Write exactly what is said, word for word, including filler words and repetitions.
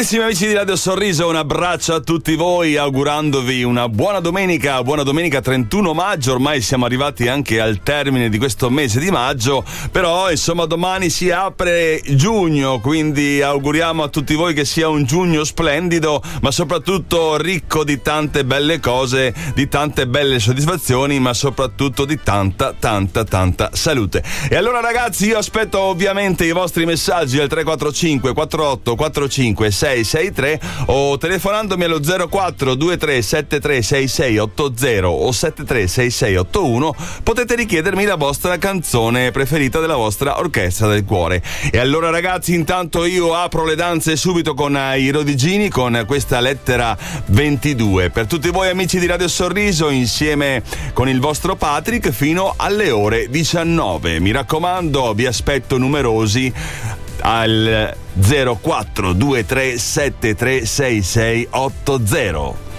Carissimi amici di Radio Sorriso, un abbraccio a tutti voi, augurandovi una buona domenica, buona domenica trentuno maggio. Ormai siamo arrivati anche al termine di questo mese di maggio, però insomma domani si apre giugno, quindi auguriamo a tutti voi che sia un giugno splendido, ma soprattutto ricco di tante belle cose, di tante belle soddisfazioni, ma soprattutto di tanta tanta tanta salute. E allora ragazzi, io aspetto ovviamente i vostri messaggi al tre quattro cinque quattro otto quattro cinque sei sei tre o telefonandomi allo zero quattro due tre sette tre sei sei otto zero o sette tre sei sei otto uno. Potete richiedermi la vostra canzone preferita della vostra orchestra del cuore. E allora ragazzi, intanto io apro le danze subito con i Rodigini, con questa lettera ventidue per tutti voi amici di Radio Sorriso, insieme con il vostro Patrick fino alle ore diciannove. Mi raccomando, vi aspetto numerosi al zero quattro due tre sette tre sei sei otto zero.